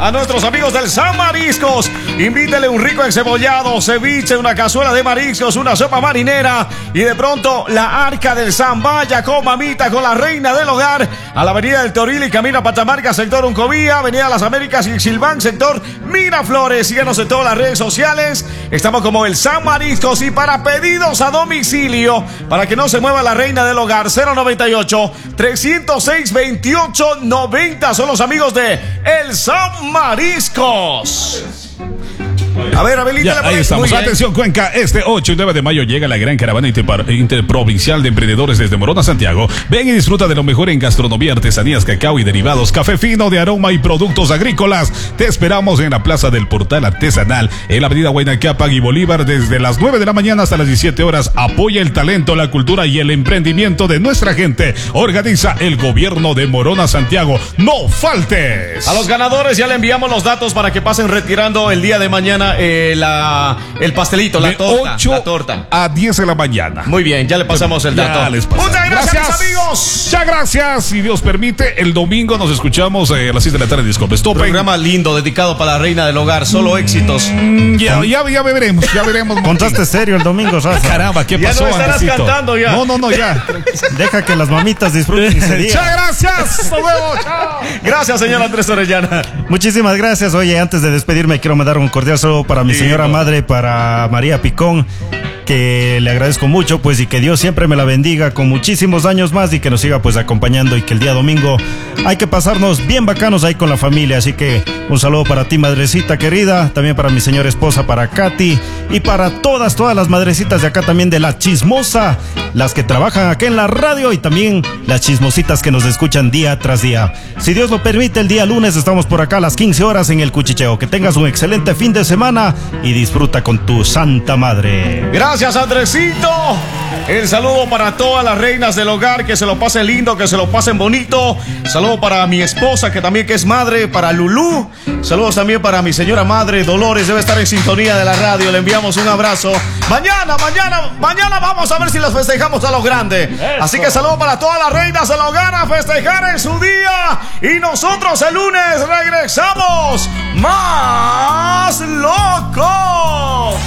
a nuestros amigos del San Mariscos. Invítele un rico encebollado, ceviche, una cazuela de mariscos, una sopa marinera y de pronto la Arca del San. Vaya con mamita, con la reina del hogar a la avenida del Toril y camino a Patamarca, sector Uncovía, avenida Las Américas y Silván, sector Miraflores. Síganos en todas las redes sociales. Estamos como el San Mariscos y para pedidos a domicilio, para que no se mueva la reina del hogar, 098-306-2890. Son los amigos de El San Mariscos. A ver, Abelita, ahí estamos. Atención, Cuenca. Este 8 y 9 de mayo llega la gran caravana interprovincial de emprendedores desde Morona, Santiago. Ven y disfruta de lo mejor en gastronomía, artesanías, cacao y derivados, café fino de aroma y productos agrícolas. Te esperamos en la Plaza del Portal Artesanal, en la avenida Huayna Cápac y Bolívar, desde las 9 de la mañana hasta las 17 horas. Apoya el talento, la cultura y el emprendimiento de nuestra gente. Organiza el gobierno de Morona, Santiago. ¡No faltes! A los ganadores ya le enviamos los datos para que pasen retirando el día de mañana el pastelito, la torta. A 10 de la mañana. Muy bien, ya le pasamos el dato. Muchas gracias, amigos. Muchas gracias. Si Dios permite, el domingo nos escuchamos a las 6 de la tarde en Discovery. Un programa lindo, dedicado para la reina del hogar. Solo éxitos. Ya veremos. Contaste serio el domingo, Rafa. Caramba, ¿qué pasó? Ya no estarás cantando ya. No, ya. Deja que las mamitas disfruten ese día. Muchas gracias. Hasta luego. Chao. Gracias, señor Andrés Orellana. Muchísimas gracias. Oye, antes de despedirme, quiero mandar un cordial saludo para mi señora madre, para María Picón, que le agradezco mucho, pues, y que Dios siempre me la bendiga con muchísimos años más y que nos siga pues acompañando, y que el día domingo hay que pasarnos bien bacanos ahí con la familia. Así que un saludo para ti, madrecita querida, también para mi señora esposa, para Katy, y para todas las madrecitas de acá también de La Chismosa, las que trabajan acá en la radio, y también las chismositas que nos escuchan día tras día. Si Dios lo permite, el día lunes estamos por acá a las 15 horas en El Cuchicheo. Que tengas un excelente fin de semana y disfruta con tu santa madre. Gracias, Andresito. El saludo para todas las reinas del hogar, que se lo pasen lindo, que se lo pasen bonito. Saludo para mi esposa, que también que es madre, para Lulú. Saludos también para mi señora madre, Dolores, debe estar en sintonía de la radio. Le enviamos un abrazo. Mañana vamos a ver si los festejamos a lo grande. Eso. Así que saludo para todas las reinas del hogar a festejar en su día. Y nosotros el lunes regresamos más locos.